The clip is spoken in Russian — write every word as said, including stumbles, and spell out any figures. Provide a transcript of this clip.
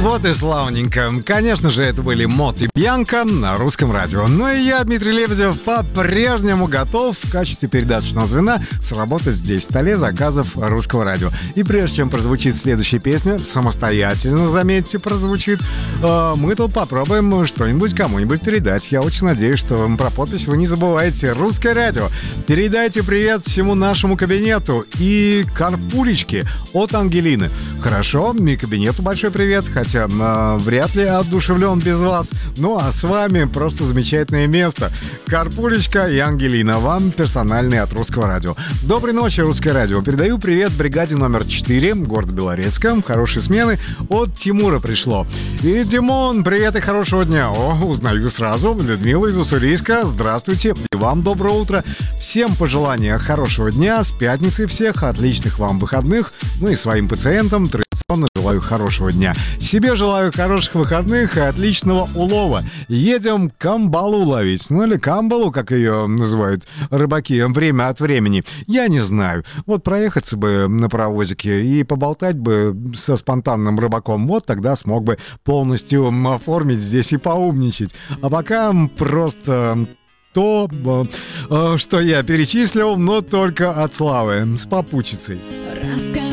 Вот и славненько. Конечно же, это были Мот и Бьянка на Русском радио. Ну и я, Дмитрий Лебедев, по-прежнему готов в качестве передаточного звена сработать здесь, в столе заказов Русского радио. И прежде чем прозвучит следующая песня, самостоятельно, заметьте, прозвучит, э, мы тут попробуем что-нибудь кому-нибудь передать. Я очень надеюсь, что про подпись вы не забываете. Русское радио. Передайте привет всему нашему кабинету и Карпулечке от Ангелины. Хорошо, и кабинету большой привет, хотя э, вряд ли одушевлен без вас. Ну а с вами просто замечательное место. Карпулечка и Ангелина, вам персональный от Русского радио. Доброй ночи, Русское радио. Передаю привет бригаде номер четыре, город Белорецка. Хорошей смены от Тимура пришло. И Димон, привет и хорошего дня. О, узнаю сразу. Людмила из Уссурийска, здравствуйте. И вам доброе утро. Всем пожелания хорошего дня, с пятницы всех, отличных вам выходных. Ну и своим пациентам традиционно желаю хорошего дня. Себе желаю хороших выходных и отличного улова. Едем камбалу ловить. Ну или камбалу, как ее называют рыбаки, время от времени. Я не знаю. Вот проехаться бы на паровозике и поболтать бы со спонтанным рыбаком. Вот тогда смог бы полностью оформить здесь и поумничать. А пока просто... то, что я перечислил, но только от славы, с попутчицей. Расскажи.